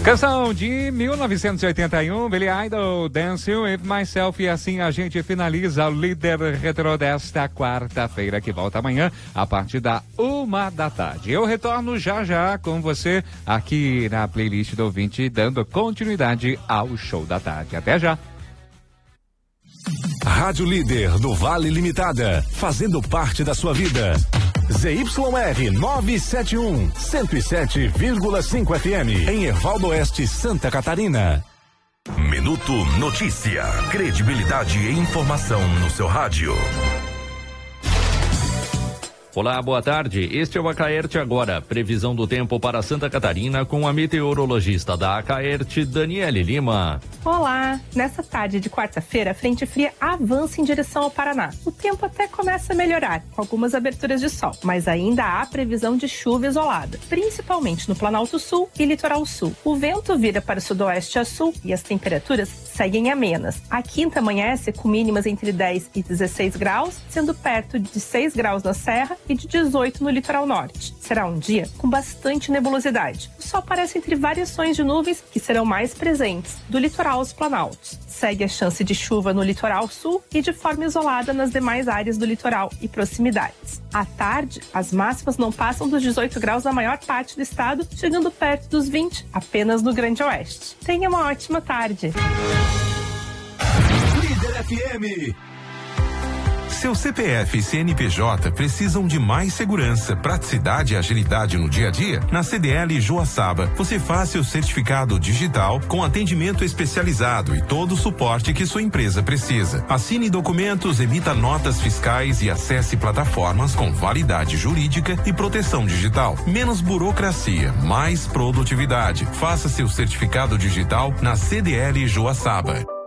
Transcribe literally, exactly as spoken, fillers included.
Canção de mil novecentos e oitenta e um, Billy Idol, Dancing With Myself, e assim a gente finaliza o Líder Retro desta quarta-feira, que volta amanhã a partir da uma da tarde. Eu retorno já já com você aqui na playlist do ouvinte, dando continuidade ao show da tarde. Até já! Rádio Líder do Vale Limitada, fazendo parte da sua vida. Z Y R novecentos e setenta e um, cento e sete vírgula cinco F M, em Ervaldo Oeste, Santa Catarina. Minuto Notícia. Credibilidade e informação no seu rádio. Olá, boa tarde. Este é o Acaerte Agora. Previsão do tempo para Santa Catarina com a meteorologista da Acaerte, Daniele Lima. Olá! Nessa tarde de quarta-feira, a frente fria avança em direção ao Paraná. O tempo até começa a melhorar, com algumas aberturas de sol, mas ainda há previsão de chuva isolada, principalmente no Planalto Sul e Litoral Sul. O vento vira para o sudoeste a sul e as temperaturas seguem amenas. A quinta amanhece com mínimas entre dez e dezesseis graus, sendo perto de seis graus na Serra e de dezoito no litoral norte. Será um dia com bastante nebulosidade. O sol aparece entre variações de nuvens que serão mais presentes do litoral aos planaltos. Segue a chance de chuva no litoral sul e de forma isolada nas demais áreas do litoral e proximidades. À tarde, as máximas não passam dos dezoito graus na maior parte do estado, chegando perto dos vinte apenas no Grande Oeste. Tenha uma ótima tarde. Líder F M. Seu C P F e C N P J precisam de mais segurança, praticidade e agilidade no dia a dia? Na C D L Joaçaba, você faz seu certificado digital com atendimento especializado e todo o suporte que sua empresa precisa. Assine documentos, emita notas fiscais e acesse plataformas com validade jurídica e proteção digital. Menos burocracia, mais produtividade. Faça seu certificado digital na C D L Joaçaba.